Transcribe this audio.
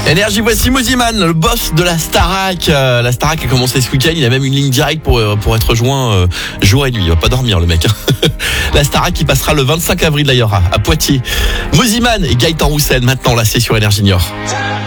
Énergie, voici Moziman, le boss de la Starac. La Starac a commencé ce week-end, il a même une ligne directe pour être joint jour et nuit. Il va pas dormir le mec. La Starac qui passera le 25 avril d'ailleurs à Poitiers. Moziman et Gaëtan Roussen, maintenant là c'est sur Énergie Niort.